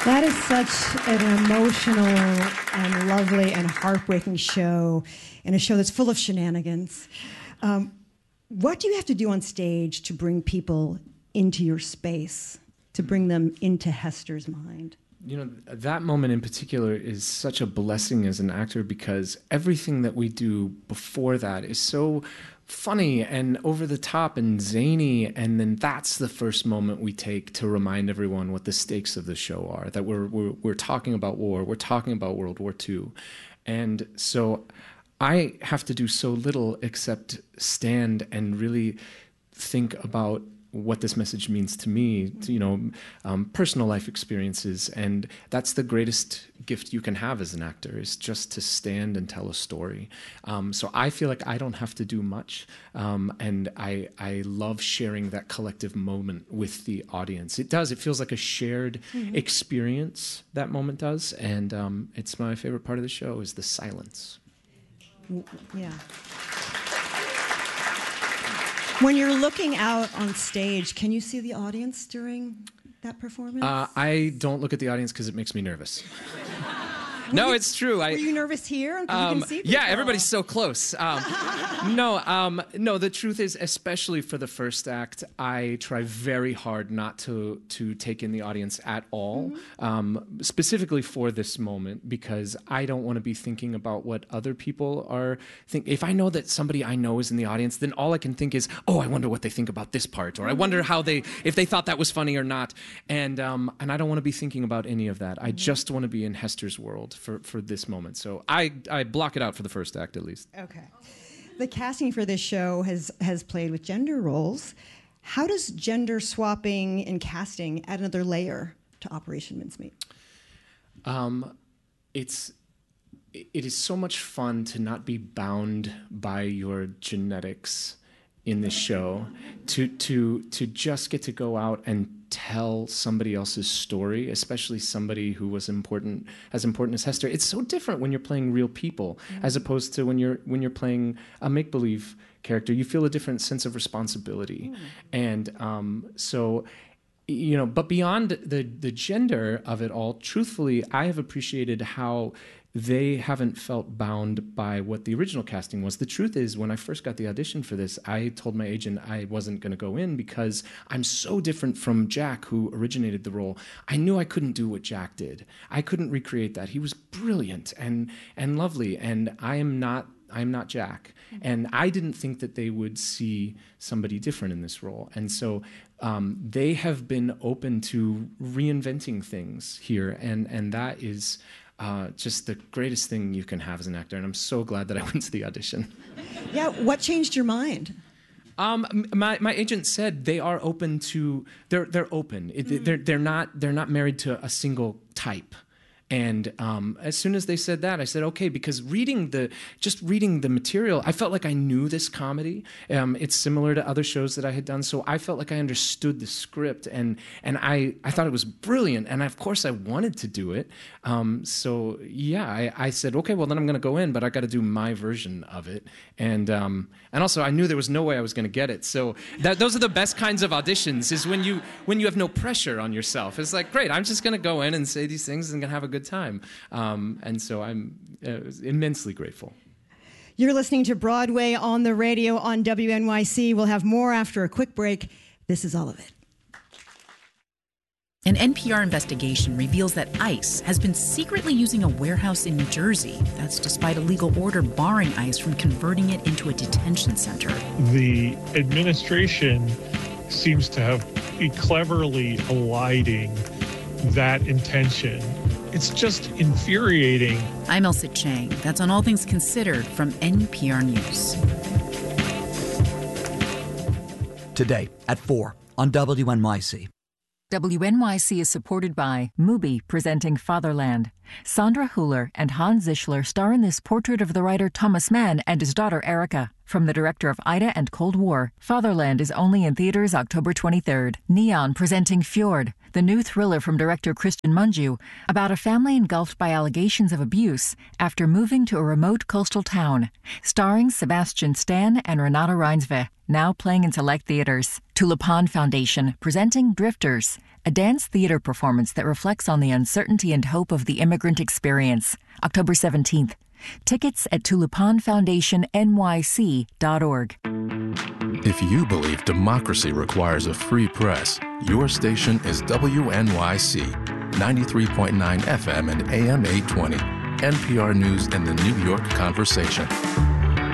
That is such an emotional and lovely and heartbreaking show, and a show that's full of shenanigans. What do you have to do on stage to bring people into your space, to bring them into Hester's mind? You know, that moment in particular is such a blessing as an actor, because everything that we do before that is so funny and over the top and zany, and then that's the first moment we take to remind everyone what the stakes of the show are, that we're talking about war, we're talking about World War II. And so I have to do so little except stand and really think about what this message means to me, personal life experiences. And that's the greatest gift you can have as an actor, is just to stand and tell a story. So I feel like I don't have to do much. And I love sharing that collective moment with the audience. It feels like a shared experience, that moment does. And it's my favorite part of the show, is the silence. Yeah. When you're looking out on stage, can you see the audience during that performance? I don't look at the audience because it makes me nervous. No, it's true. Were you nervous here? You can see people. Yeah, everybody's so close. No, the truth is, especially for the first act, I try very hard not to take in the audience at all, specifically for this moment, because I don't want to be thinking about what other people are thinking. If I know that somebody I know is in the audience, then all I can think is, oh, I wonder what they think about this part, or I wonder if they thought that was funny or not. And I don't want to be thinking about any of that. I just want to be in Hester's world for this moment. So I block it out for the first act, at least. Okay. The casting for this show has played with gender roles. How does gender swapping in casting add another layer to Operation Mincemeat? It is so much fun to not be bound by your genetics in this show, to just get to go out and tell somebody else's story, especially somebody who was as important as Hester. It's so different when you're playing real people, as opposed to when you're playing a make-believe character. You feel a different sense of responsibility. And so, but beyond the gender of it all, truthfully, I have appreciated how they haven't felt bound by what the original casting was. The truth is, when I first got the audition for this, I told my agent I wasn't going to go in because I'm so different from Jack, who originated the role. I knew I couldn't do what Jack did. I couldn't recreate that. He was brilliant and lovely, and I'm not Jack. And I didn't think that they would see somebody different in this role. And so they have been open to reinventing things here, and that is just the greatest thing you can have as an actor, and I'm so glad that I went to the audition. Yeah, what changed your mind? My agent said they are open to. They're open. They're not married to a single type. And as soon as they said that, I said, okay, because reading the material, I felt like I knew this comedy. It's similar to other shows that I had done, so I felt like I understood the script, and I thought it was brilliant, and of course I wanted to do it. So yeah, I said, okay, well then I'm going to go in, but I got to do my version of it, and also I knew there was no way I was going to get it. So those are the best kinds of auditions, is when you have no pressure on yourself. It's like, great, I'm just going to go in and say these things and going to have a good time. And so I'm immensely grateful. You're listening to Broadway on the Radio on WNYC. We'll have more after a quick break. This is all of it. An NPR investigation reveals that ICE has been secretly using a warehouse in New Jersey. That's despite a legal order barring ICE from converting it into a detention center. The administration seems to have been cleverly eliding that intention. It's just infuriating. I'm Elsa Chang. That's on All Things Considered from NPR News. Today at 4 on WNYC. WNYC is supported by Mubi, presenting Fatherland. Sandra Hüller and Hans Zischler star in this portrait of the writer Thomas Mann and his daughter Erica. From the director of Ida and Cold War, Fatherland is only in theaters October 23rd. Neon presenting Fjord, the new thriller from director Christian Mungiu about a family engulfed by allegations of abuse after moving to a remote coastal town. Starring Sebastian Stan and Renata Reinsve, now playing in select theaters. Tulipan Foundation presenting Drifters, a dance theater performance that reflects on the uncertainty and hope of the immigrant experience. October 17th. Tickets at tulipanfoundationnyc.org. If you believe democracy requires a free press, your station is WNYC, 93.9 FM and AM 820, NPR News and the New York Conversation.